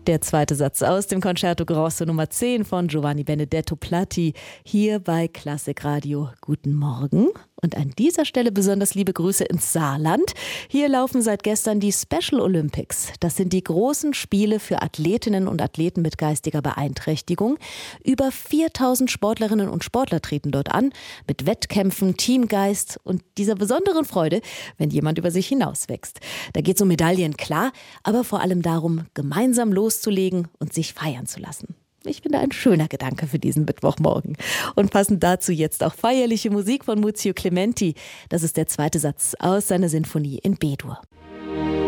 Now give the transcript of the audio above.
Der zweite Satz aus dem Concerto Grosso Nummer 10 von Giovanni Benedetto Platti hier bei Klassikradio. Guten Morgen. Und an dieser Stelle besonders liebe Grüße ins Saarland. Hier laufen seit gestern die Special Olympics. Das sind die großen Spiele für Athletinnen und Athleten mit geistiger Beeinträchtigung. Über 4000 Sportlerinnen und Sportler treten dort an, mit Wettkämpfen, Teamgeist und dieser besonderen Freude, wenn jemand über sich hinauswächst. Da geht es um Medaillen, klar, aber vor allem darum, gemeinsam loszulegen und sich feiern zu lassen. Ich finde, ein schöner Gedanke für diesen Mittwochmorgen. Und passend dazu jetzt auch feierliche Musik von Muzio Clementi. Das ist der zweite Satz aus seiner Sinfonie in B-Dur.